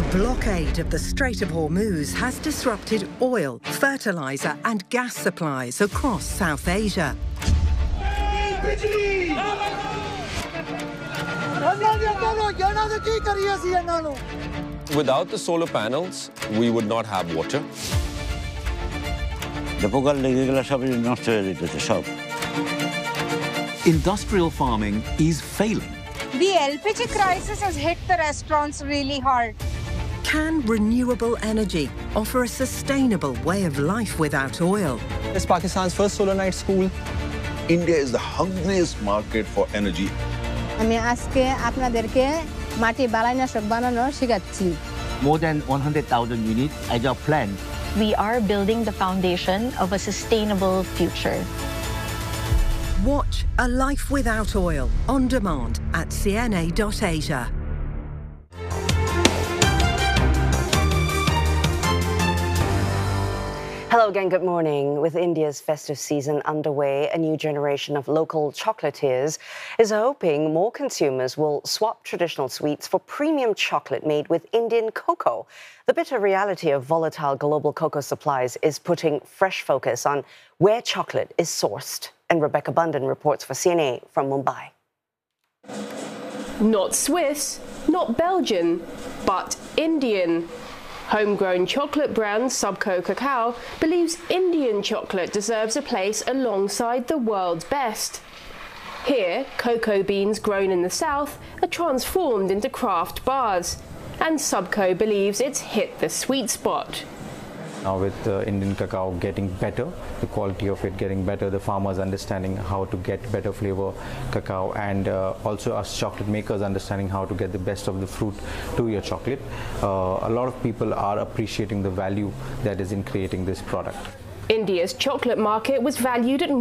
Blockade of the Strait of Hormuz has disrupted oil, fertiliser and gas supplies across South Asia. Without the solar panels, we would not have water. Industrial farming is failing. The LPG crisis has hit the restaurants really hard. Can renewable energy offer a sustainable way of life without oil? It's Pakistan's first solar night school. India is the hungriest market for energy. More than 100,000 units as our plan. We are building the foundation of a sustainable future. Watch A Life Without Oil on demand at cna.asia. Hello again, good morning. With India's festive season underway, a new generation of local chocolatiers is hoping more consumers will swap traditional sweets for premium chocolate made with Indian cocoa. The bitter reality of volatile global cocoa supplies is putting fresh focus on where chocolate is sourced. And Rebecca Bundan reports for CNA from Mumbai. Not Swiss, not Belgian, but Indian. Homegrown chocolate brand Subco Cacao believes Indian chocolate deserves a place alongside the world's best. Here, cocoa beans grown in the south are transformed into craft bars, and Subco believes it's hit the sweet spot. Now with Indian cacao getting better, the quality of it getting better, the farmers understanding how to get better flavor cacao, and also us chocolate makers understanding how to get the best of the fruit to your chocolate. A lot of people are appreciating the value that is in creating this product. India's chocolate market was valued at